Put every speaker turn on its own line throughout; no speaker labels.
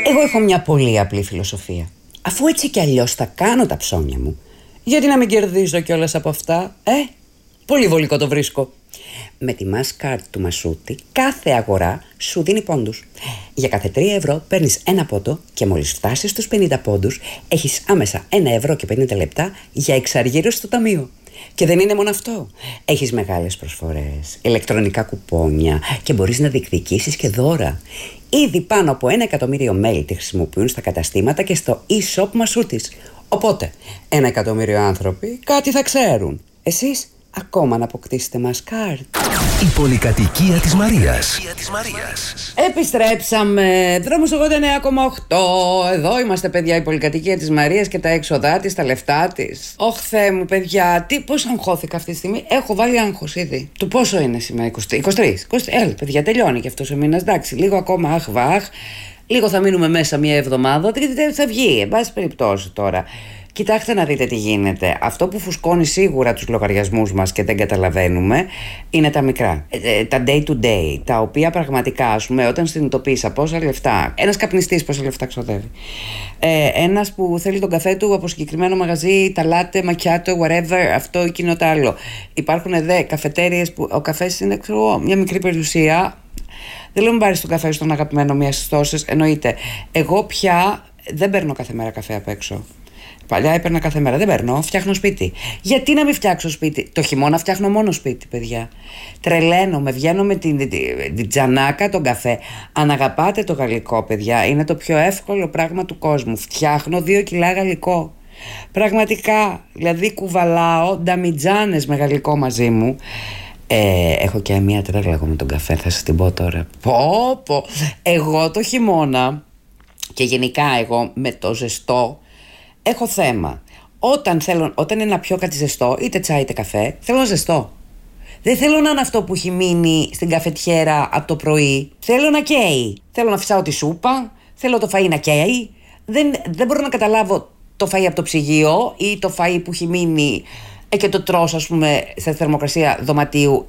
Εγώ έχω μια πολύ απλή φιλοσοφία. Αφού έτσι κι αλλιώς θα κάνω τα ψώνια μου, γιατί να μην κερδίζω κιόλας από αυτά, Πολύ βολικό το βρίσκω. Με τη Mastercard του Μασούτη, κάθε αγορά σου δίνει πόντους. Για κάθε 3 ευρώ παίρνεις ένα πόντο και μόλις φτάσεις στους 50 πόντους, έχεις άμεσα 1 ευρώ και 50 λεπτά για εξαργύρωση στο ταμείο. Και δεν είναι μόνο αυτό. Έχεις μεγάλες προσφορές, ηλεκτρονικά κουπόνια και μπορείς να διεκδικήσεις και δώρα. Ήδη πάνω από 1 εκατομμύριο μέλη τη χρησιμοποιούν στα καταστήματα και στο e-shop Μασούτης. Οπότε, 1 εκατομμύριο άνθρωποι κάτι θα ξέρουν. Εσείς ακόμα να αποκτήσετε Mastercard.
Η πολυκατοικία της Μαρίας.
Επιστρέψαμε. Δρόμος 89,8. Εδώ είμαστε, παιδιά, η πολυκατοικία της Μαρίας και τα έξοδά της, τα λεφτά της. Ωχ, Θεέ μου, παιδιά, πώς αγχώθηκα αυτή τη στιγμή. Έχω βάλει άγχος ήδη. Το πόσο είναι σήμερα, 23. Έλα, παιδιά, τελειώνει και αυτός ο μήνας. Εντάξει, λίγο ακόμα, αχ. Λίγο θα μείνουμε μέσα μια εβδομάδα. Δεν θα βγει, εν πάση περιπτώσει τώρα. Κοιτάξτε να δείτε τι γίνεται. Αυτό που φουσκώνει σίγουρα τους λογαριασμούς μας και δεν καταλαβαίνουμε είναι τα μικρά. Τα day to day, τα οποία πραγματικά, ας πούμε, όταν συνειδητοποίησα πόσα λεφτά. Ένας καπνιστής πόσα λεφτά ξοδεύει. Ένας που θέλει τον καφέ του από συγκεκριμένο μαγαζί, τα latte, macchiato, whatever, αυτό εκείνο το άλλο. Υπάρχουν καφετέριες που ο καφές είναι, μια μικρή περιουσία. Δεν λέω μην πάρεις τον καφέ στον αγαπημένο μία στις τόσες. Εννοείται. Εγώ πια δεν παίρνω κάθε μέρα καφέ απ' έξω. Παλιά έπαιρνα κάθε μέρα, δεν παίρνω, φτιάχνω σπίτι. Γιατί να μην φτιάξω σπίτι? Το χειμώνα φτιάχνω μόνο σπίτι, παιδιά. Τρελαίνομαι, βγαίνω με την τζανάκα, τον καφέ. Αν αγαπάτε το γαλλικό, παιδιά, είναι το πιο εύκολο πράγμα του κόσμου. Φτιάχνω 2 κιλά γαλλικό. Πραγματικά, δηλαδή κουβαλάω νταμιτζάνες με γαλλικό μαζί μου. Έχω και μια τρέλα εγώ με τον καφέ, θα σας την πω τώρα. Πω. Εγώ το χειμώνα και γενικά εγώ με το ζεστό έχω θέμα. Όταν είναι να πιω κάτι ζεστό, είτε τσάι είτε καφέ, θέλω ζεστό. Δεν θέλω να είναι αυτό που έχει μείνει στην καφετιέρα από το πρωί. Θέλω να καίει. Θέλω να φυσάω τη σούπα. Θέλω το φαΐ να καίει. Δεν μπορώ να καταλάβω το φαΐ από το ψυγείο ή το φαΐ που έχει μείνει και το τρως, ας πούμε, σε θερμοκρασία δωματίου.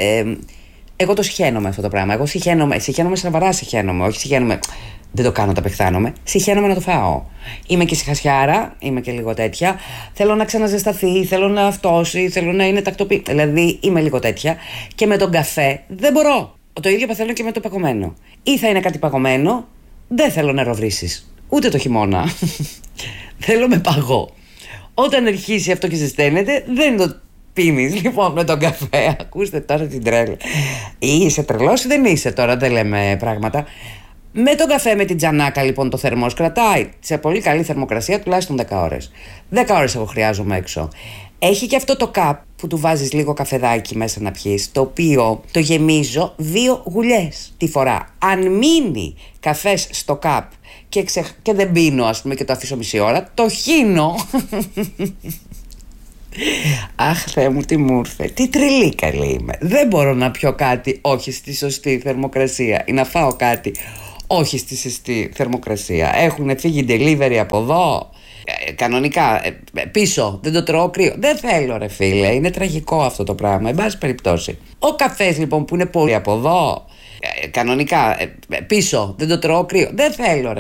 Εγώ το συχαίνομαι αυτό το πράγμα. Εγώ συχαίνομαι σοβαρά, όχι συχαίνομαι. Δεν το κάνω, τα πεχθάνομαι. Συχαίνομαι να το φάω. Είμαι και σιχασιάρα, είμαι και λίγο τέτοια. Θέλω να ξαναζεσταθεί, θέλω να αυτόσει, θέλω να είναι τακτοποιημένο. Δηλαδή είμαι λίγο τέτοια. Και με τον καφέ δεν μπορώ. Το ίδιο παθαίνω και με το παγωμένο. Ή θα είναι κάτι παγωμένο, δεν θέλω νεροβρύσεις. Ούτε το χειμώνα. Θέλω με παγό. Όταν αρχίσει αυτό και ζεσταίνεται, δεν το πίνεις λοιπόν με τον καφέ. Ακούστε τώρα την τρέλα. Ή είσαι τρελός ή δεν είσαι τώρα, δεν λέμε πράγματα. Με τον καφέ με την τζανάκα λοιπόν το θερμός κρατάει σε πολύ καλή θερμοκρασία τουλάχιστον 10 ώρες. 10 ώρες εγώ χρειάζομαι έξω. Έχει και αυτό το καπ που του βάζεις λίγο καφεδάκι μέσα να πιείς, το οποίο το γεμίζω 2 γουλιές τη φορά. Αν μείνει καφές στο καπ και δεν πίνω, ας πούμε, και το αφήσω μισή ώρα, το χύνω. Αχ, Θεέ μου, τι μου ήρθε. Τι τρελή καλή είμαι. Δεν μπορώ να πιω κάτι όχι στη σωστή θερμοκρασία ή να φάω κάτι όχι στη σωστή θερμοκρασία. Έχουν φύγει delivery από εδώ. Κανονικά πίσω, δεν το τρώω κρύο. Δεν θέλω, ρε φίλε, είναι τραγικό αυτό το πράγμα. Εν πάση περιπτώσει. Ο καφές λοιπόν που είναι πολύ από εδώ. Κανονικά πίσω, δεν το τρώω κρύο. Δεν θέλω, ρε